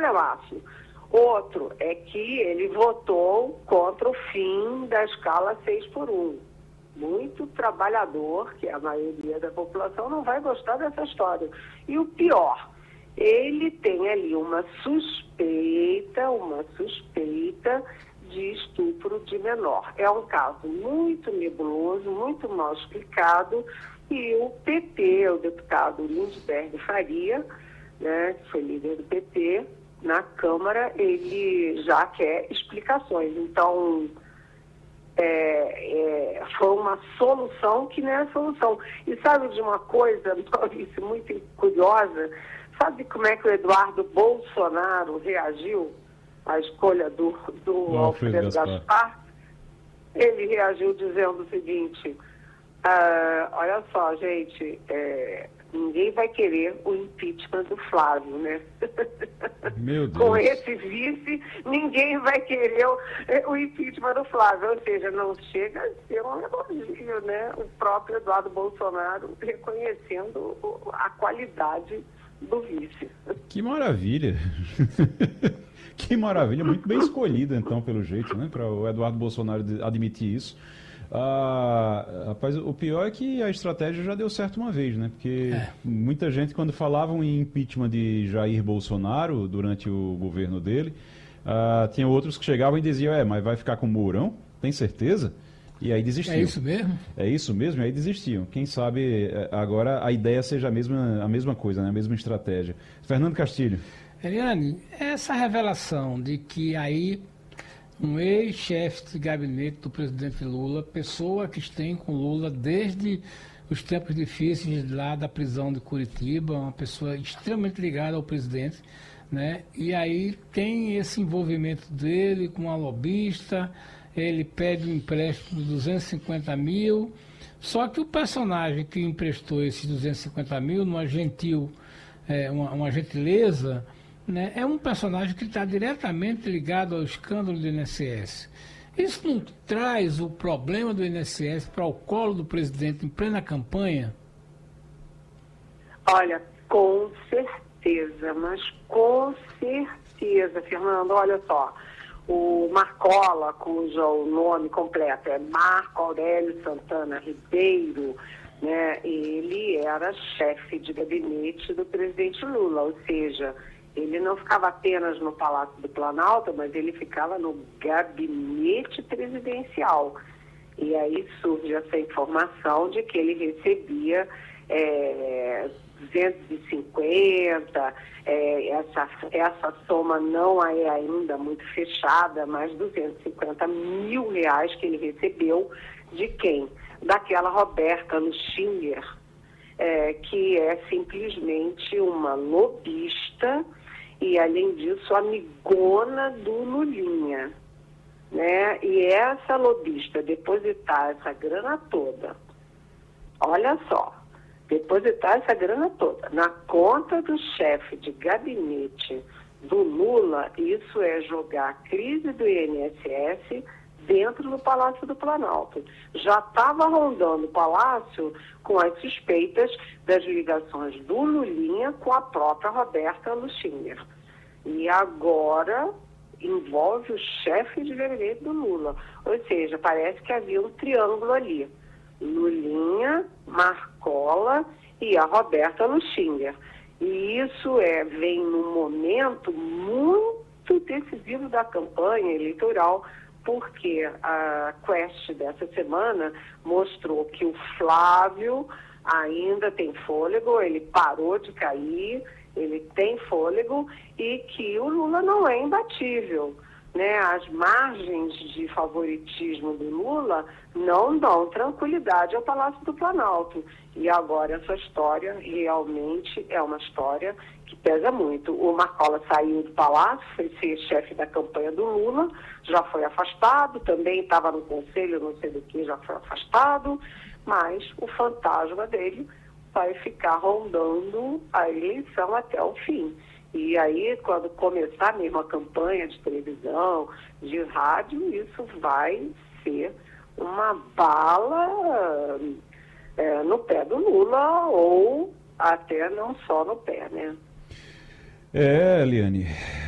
né, Márcio? Outro é que ele votou contra o fim da escala 6x1. Muito trabalhador, que a maioria da população não vai gostar dessa história. E o pior, ele tem ali uma suspeita de estupro de menor. É um caso muito nebuloso, muito mal explicado, e o PT, o deputado Lindbergh Faria, né, que foi líder do PT, na Câmara, ele já quer explicações. Então, foi uma solução que não é solução. E sabe de uma coisa, Maurício, muito curiosa? Sabe como é que o Eduardo Bolsonaro reagiu à escolha do Alfredo Gaspar? Ele reagiu dizendo o seguinte: olha só, gente, ninguém vai querer o impeachment do Flávio, né? Meu Deus. Com esse vice, ninguém vai querer o impeachment do Flávio. Ou seja, não chega a ser um elogio, né? O próprio Eduardo Bolsonaro reconhecendo a qualidade do vice. Que maravilha! Que maravilha, muito bem escolhida então, pelo jeito, né? Para o Eduardo Bolsonaro admitir isso. Rapaz, o pior é que a estratégia já deu certo uma vez, né? Porque muita gente, quando falavam em impeachment de Jair Bolsonaro durante o governo dele, tinha outros que chegavam e diziam, mas vai ficar com o Mourão? Tem certeza? E aí desistiam. É isso mesmo? É isso mesmo? E aí desistiam. Quem sabe agora a ideia seja a mesma coisa, né? A mesma estratégia. Fernando Castilho. Eliane, essa revelação de que aí um ex-chefe de gabinete do presidente Lula, pessoa que tem com Lula desde os tempos difíceis lá da prisão de Curitiba, uma pessoa extremamente ligada ao presidente, né? E aí tem esse envolvimento dele com a lobista, ele pede um empréstimo de 250 mil, só que o personagem que emprestou esses 250 mil, uma gentileza, né, é um personagem que está diretamente ligado ao escândalo do INSS. Isso não traz o problema do INSS para o colo do presidente em plena campanha? Olha, com certeza, mas com certeza, Fernando. Olha só, o Marcola, cujo nome completo é Marco Aurélio Santana Ribeiro, né, ele era chefe de gabinete do presidente Lula, ou seja, ele não ficava apenas no Palácio do Planalto, mas ele ficava no gabinete presidencial. E aí surge essa informação de que ele recebia 250, essa soma não é ainda muito fechada, mas 250 mil reais que ele recebeu de quem? Daquela Roberta Luxinger, que é simplesmente uma lobista e, além disso, amigona do Lulinha, né? E essa lobista depositar essa grana toda, olha só, depositar essa grana toda na conta do chefe de gabinete do Lula, isso é jogar a crise do INSS dentro do Palácio do Planalto. Já estava rondando o Palácio com as suspeitas das ligações do Lulinha com a própria Roberta Luxinger. E agora envolve o chefe de gabinete do Lula. Ou seja, parece que havia um triângulo ali. Lulinha, Marcola e a Roberta Luxinger. E isso vem num momento muito decisivo da campanha eleitoral, porque a Quest dessa semana mostrou que o Flávio ainda tem fôlego, ele parou de cair, ele tem fôlego e que o Lula não é imbatível, né? As margens de favoritismo do Lula não dão tranquilidade ao Palácio do Planalto. E agora essa história realmente é uma história que pesa muito. O Marcola saiu do Palácio, foi ser chefe da campanha do Lula, já foi afastado, também estava no conselho, não sei do que, já foi afastado, mas o fantasma dele vai ficar rondando a eleição até o fim. E aí, quando começar mesmo a campanha de televisão, de rádio, isso vai ser uma bala no pé do Lula, ou até não só no pé, né? Eliane,